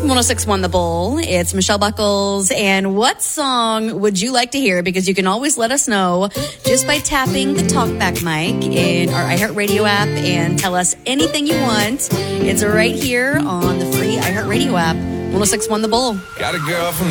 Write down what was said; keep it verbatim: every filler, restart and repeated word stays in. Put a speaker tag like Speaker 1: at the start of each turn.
Speaker 1: one oh six point one The Bull. It's Michelle Buckles. And what song would you like to hear? Because you can always let us know just by tapping the talkback mic in our iHeartRadio app and tell us anything you want. It's right here on the free iHeartRadio app. one oh six point one The Bull.
Speaker 2: Got a girl from the